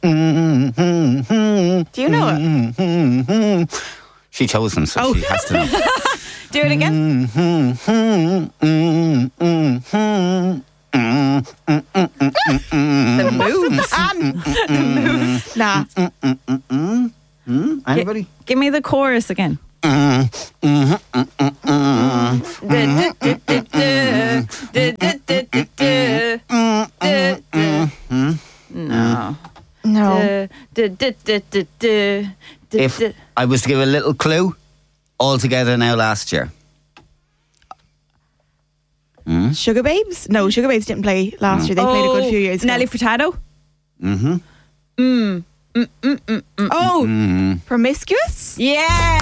Do you know it? She chose them, so she has to know. Do it again. The moves. Nah. Anybody? Give me the chorus again. No. No. If I was to give a little clue, All Together Now last year. Sugar Babes? No, Sugar Babes didn't play last year. They played a good few years ago. Nelly Furtado? Oh, Promiscuous? Yeah.